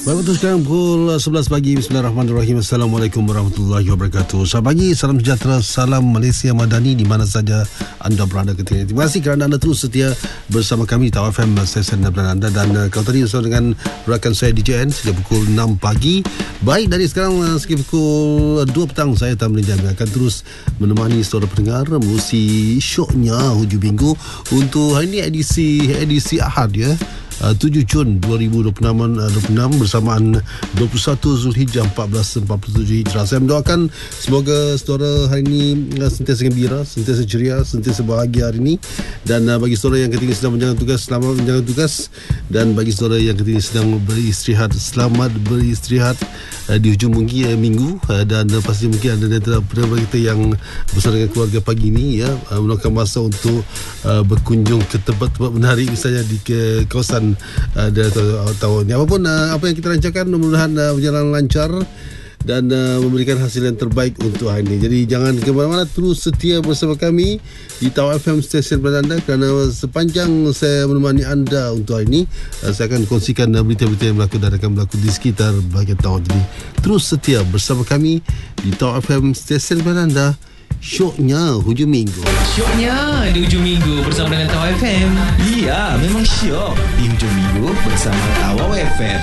Baik, betul sekarang pukul 11 pagi. Bismillahirrahmanirrahim. Assalamualaikum warahmatullahi wabarakatuh. Selamat pagi, salam sejahtera, salam Malaysia Madani di mana saja anda berada ketika ini. Terima kasih kerana anda terus setia bersama kami di Tau FM, stesen dan anda. Dan kalau tadi bersama dengan rakan saya DJN sejak pukul 6 pagi. Baik, dari sekarang sekitar pukul 2 petang saya Tamrin Jami akan terus menemani saudara pendengar musi syoknya hujung minggu untuk hari ini edisi Ahad ya. 7 Jun 2026 bersamaan 21 Zulhijjah 1447 Hijrah. Saya mendoakan semoga saudara hari ini sentiasa gembira, sentiasa ceria, sentiasa bahagia hari ini. Dan bagi saudara yang ketika sedang menjalankan tugas, selamat menjalankan tugas. Dan bagi saudara yang ketika sedang beristirahat, selamat beristirahat di hujung minggu. Dan pasti mungkin ada di antara pendengar kita yang bersama dengan keluarga pagi ini ya, meluangkan masa untuk berkunjung ke tempat-tempat menarik misalnya di kawasan tahun ni. Apapun apa yang kita rancangkan, mudah-mudahan berjalan lancar dan memberikan hasil yang terbaik untuk hari ini. Jadi jangan ke mana-mana, terus setia bersama kami di Tau FM stesen anda, kerana sepanjang saya menemani anda untuk hari ini, saya akan kongsikan berita-berita yang berlaku dan akan berlaku di sekitar bahagian tahun. Jadi terus setia bersama kami di Tau FM stesen anda. Syoknya hujung minggu. Syoknya di hujung minggu bersama dengan Tau FM. Iya, memang syok di hujung minggu bersama Tau FM.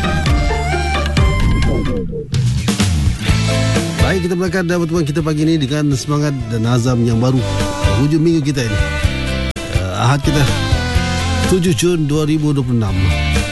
Baik, kita mulakan pertemuan kita pagi ini dengan semangat dan azam yang baru. Hujung minggu kita ini, Ahad kita 7 Jun 2026.